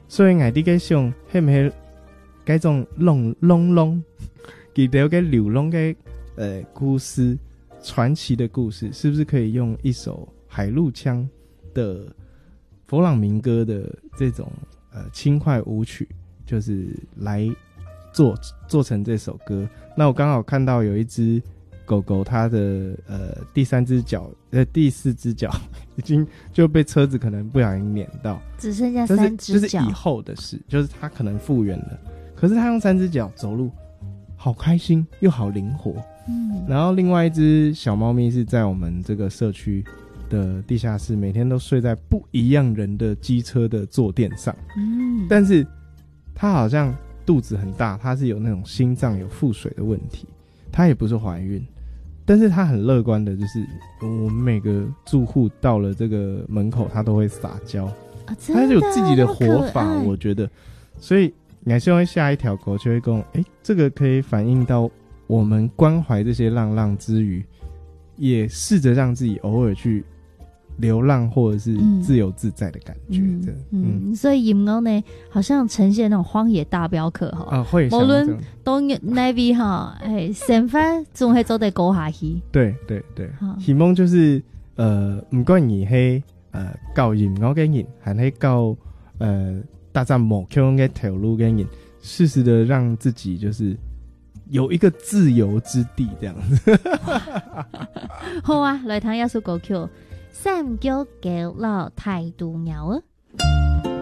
所以我哋嘅想，係唔係嗰種龍，佢哋嘅流浪嘅故事，傳奇的故事，是不是可以用一首海陸腔的佛朗明哥的這種輕快舞曲，就是來做成這首歌？那我剛好看到有一隻狗狗，它的第四隻腳已經就被車子可能不小心碾到， 只剩下3隻腳， 就是以後的事，就是它可能復原了，可是它用3隻腳走路，好開心又好靈活。然後另外一隻小貓咪是在我們這個社區的地下室，每天都睡在不一樣人的機車的坐墊上，但是它好像肚子很大，它是有那種心臟有腹水的問題，它也不是懷孕，但是它很樂觀的，就是我們每個住戶到了這個門口，它都會撒嬌，它是有自己的活法，我覺得。所以你還是會下一條狗就會講，這個可以反映到我們關懷這些浪浪之餘，也試着讓自己偶爾去流浪或者是自由自在的感覺。 所以鹽鵝呢，好像呈現那種荒野大鏢客哈，會無論到那邊哈，生活總係走得高下去。對，希望就是唔管你係教鹽鵝嘅人，還係教大家目標嘅條路嘅人，適時的讓自己就是有一個自由之地，這樣子。好啊，來聽一首歌曲，三腳狗老太度鳥啊。